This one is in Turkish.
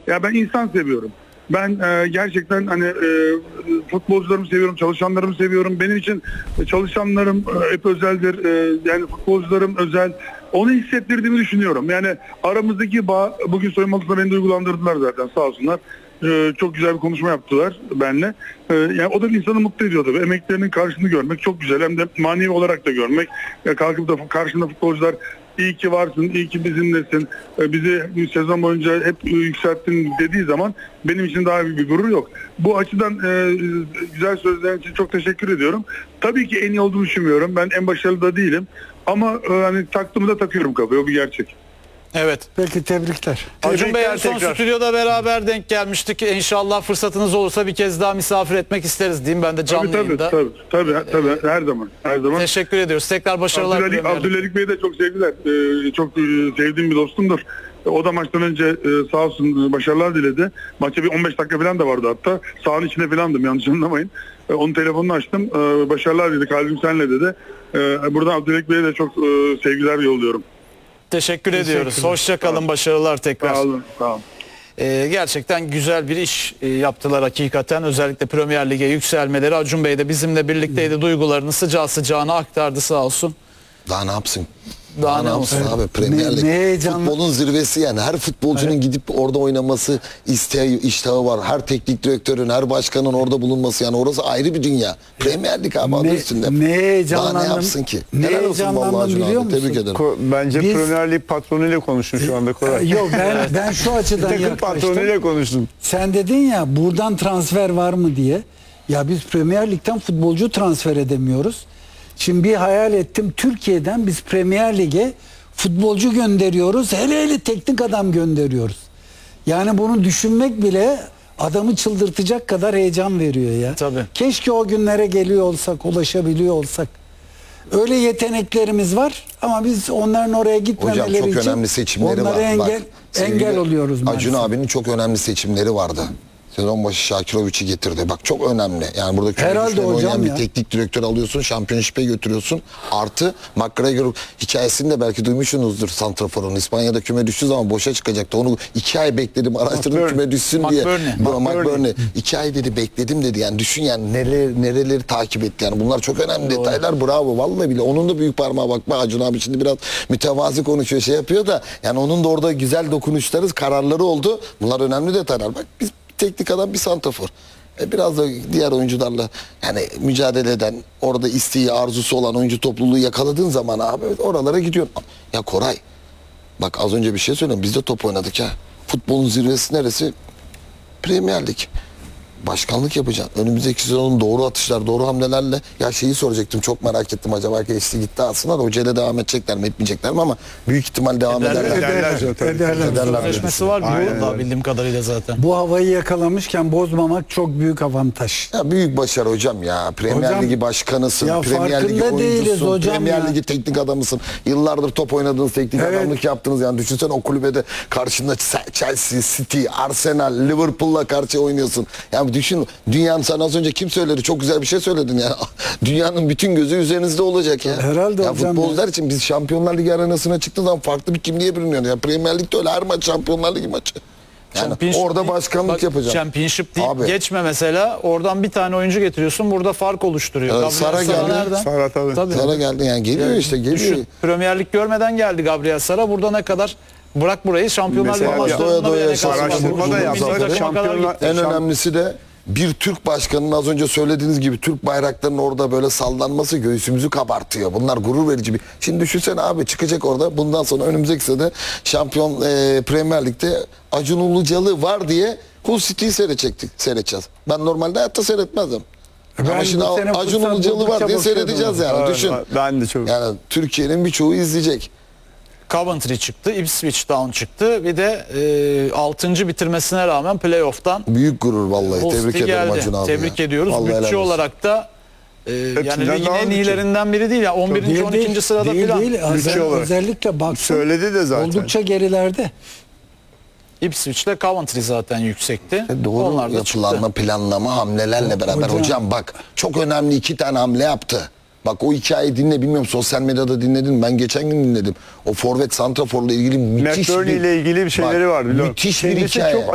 Ya ben insan seviyorum. Ben gerçekten hani futbolcularımı seviyorum, çalışanlarımı seviyorum. Benim için çalışanlarım hep özeldir. Yani futbolcularım özel. Onu hissettirdiğimi düşünüyorum. Yani aramızdaki bağ, bugün soyunma odasında beni duygulandırdılar zaten, sağ olsunlar. Çok güzel bir konuşma yaptılar benimle. Yani o da bir insanı mutlu ediyor tabii. Emeklerinin karşılığını görmek çok güzel. Hem de manevi olarak da görmek. Kalkıp da karşında futbolcular iyi ki varsın, iyi ki bizimlesin, bizi sezon boyunca hep yükselttin dediği zaman benim için daha büyük bir gurur yok. Bu açıdan güzel sözlerin için çok teşekkür ediyorum. Tabii ki en iyi olduğunu düşünmüyorum. Ben en başarılı da değilim. Ama hani taktığımı da takıyorum kafaya. O bir gerçek. Evet. Peki, tebrikler. Acun Bey, en Tebrikler son tekrar. stüdyoda beraber denk gelmiştik. İnşallah fırsatınız olursa bir kez daha misafir etmek isteriz diyeyim ben de canlı yayında. Tabii her zaman. Teşekkür ediyoruz. Tekrar başarılar. Abdülhalik Bey'e de çok sevgiler. Çok sevdiğim bir dostumdur. O da maçtan önce sağ olsun başarılar diledi. Maça bir 15 dakika falan da vardı hatta. Sahanın içinde falandım, yanlış anlamayın. Onun telefonunu açtım. Başarılar dedi. Kalbim senle dedi. Buradan Abdülhalik Bey'e de çok sevgiler yolluyorum. Teşekkür ediyoruz. Hoşça kalın. Başarılar tekrar. Sağ olun. Sağ olun. Gerçekten güzel bir iş yaptılar hakikaten. Özellikle Premier Lig'e yükselmeleri. Acun Bey de bizimle birlikteydi. Duygularını sıcağı sıcağına aktardı sağ olsun. Daha ne yapsın? Daha ne yapsın olsun? abi? Premier Lig. Ne heyecanlı. Futbolun zirvesi yani. Her futbolcunun gidip orada oynaması iştahı var. Her teknik direktörün, her başkanın orada bulunması, yani orası ayrı bir dünya. Premier Lig abi, adı üstünde. Ne heyecanlandım. Daha ne yapsın ki? Ne Helal olsun vallahi heyecanlandım Acun biliyor abi. musun? Tebrik ederim. Bence Biz- Premier Lig patronuyla konuştun şu anda Koray. Yok, ben şu açıdan Takım yaklaştım. patronuyla konuştun. Sen dedin ya, buradan transfer var mı diye. Ya biz Premier Lig'den futbolcu transfer edemiyoruz. Şimdi bir hayal ettim, Türkiye'den biz Premier Lig'e futbolcu gönderiyoruz. Hele teknik adam gönderiyoruz. Yani bunu düşünmek bile adamı çıldırtacak kadar heyecan veriyor ya. Tabii. Keşke o günlere geliyor olsak, ulaşabiliyor olsak. Öyle yeteneklerimiz var ama biz onların oraya gitmemeleri Hocam çok için önemli seçimleri onlara var. Bak, engel sevgili oluyoruz maalesef. Acun abinin çok önemli seçimleri vardı. Sezon başı Şakirovic'i getirdi. Bak çok önemli. Yani burada küme Herhalde düşmeden hocam oynayan bir ya. teknik direktör alıyorsun. Şampiyonşipe götürüyorsun. Artı McGregor hikayesini de belki duymuşsunuzdur, santraforun. İspanya'da küme düştüğü zaman boşa çıkacaktı. Onu 2 ay bekledim, araştırdım McBurney. küme düşsün diye. McBurney. 2 ay dedi bekledim dedi. Yani düşün yani nereleri takip etti. Yani bunlar çok önemli detaylar. Bravo. Vallahi bile. Onun da büyük parmağı bak. Acun abi şimdi biraz mütevazi konuşuyor, şey yapıyor da. Yani onun da orada güzel dokunuşları, kararları oldu. Bunlar önemli detaylar. Bak biz teknik adam, bir santrafor. Biraz da diğer oyuncularla yani mücadele eden, orada isteği, arzusu olan oyuncu topluluğu yakaladığın zaman abi oralara gidiyor. Ya Koray, bak az önce bir şey söyleyeyim. Biz de top oynadık ha. Futbolun zirvesi neresi? Premier Lig. Başkanlık yapacaksın. Önümüzdeki sezonun doğru atışlar, doğru hamlelerle. Ya şeyi soracaktım, çok merak ettim, acaba geçti gitti aslında da hocayla devam edecekler mi etmeyecekler mi, ama büyük ihtimal devam ederler. Ederler. Sözleşmesi var Aynen. bu bildiğim kadarıyla zaten. Bu havayı yakalamışken bozmamak çok büyük avantaj. Ya büyük başarı hocam ya. Premier Hocam, Ligi başkanısın. ya Premier Ligi farkında değiliz oyuncusun. hocam Premier ya. Ligi teknik adamısın. Yıllardır top oynadınız, teknik Evet. adamlık yaptınız. Yani düşünsene o kulübede karşında Chelsea, City, Arsenal, Liverpool'la karşı oynuyorsun. Yani düşün, dünyanın, sana az önce kim söyledi? Çok güzel bir şey söyledin ya. Dünyanın bütün gözü üzerinizde olacak ya. Herhalde ya hocam futbolcular ya. için biz Şampiyonlar Ligi arenasına çıktığı zaman farklı bir kimliğe bürünüyor. Ya Premier Lig'de öyle her maç Şampiyonlar Ligi maçı. Yani Championship orada değil, başkanlık bak, yapacağım. Championship değil. Abi. Geçme mesela. Oradan bir tane oyuncu getiriyorsun. Burada fark oluşturuyor. Evet, Sara geldi. nereden? Sara tabii. Sana geldi yani, geliyor işte, geliyor. Düşün, Premier Lig görmeden geldi Gabriel Sara. Burada ne kadar bırak burayı Şampiyonlar Ligi Mesela maçlarında doya bile ne yaşadı. kadar Araştırma da milli yaptı. takıma kadar Şampiyonlar- gitti. En önemlisi de bir Türk başkanının az önce söylediğiniz gibi Türk bayraklarının orada böyle sallanması göğsümüzü kabartıyor. Bunlar gurur verici bir. Şimdi düşünsene abi, çıkacak orada bundan sonra önümüzdeki sene şampiyon Premier Lig'de Acun Ilıcalı var diye Hull City'yi seyredeceğiz. Ben normalde hayatta seyretmezdim. Ama Ben şimdi bu sene Acun fırsat Ilıcalı var buldukça diye bakıyordum. seyredeceğiz yani. Evet, Düşün. ben de çok. Yani Türkiye'nin birçoğu izleyecek. Coventry çıktı, Ipswich Town çıktı. Bir de 6. bitirmesine rağmen playoff'tan Büyük gurur vallahi. Hull Tebrik City ederim geldi. Acun abi. Tebrik ya. ediyoruz. Vallahi helal Bütçe olsun. olarak da yani Hepsinden ligin daha en bütçe. iyilerinden biri değil. Yani 11. 12. sırada değil, falan. Değil. Bütçe olarak. Özellikle baksın. Söyledi de zaten. Oldukça gerilerde. Ipswich'le Coventry zaten yüksekti. Doğru Onlar da çıktı. yapılanma, planlama, hamlelerle beraber. Hocam bak, çok önemli 2 tane hamle yaptı. Bak o hikayeyi dinle, bilmiyorum sosyal medyada dinledin mi? Ben geçen gün dinledim. O forvet santraforla ilgili müthiş McBurney ile ilgili bir şeyleri var. biliyorum. Müthiş bir Kendisi hikaye. çok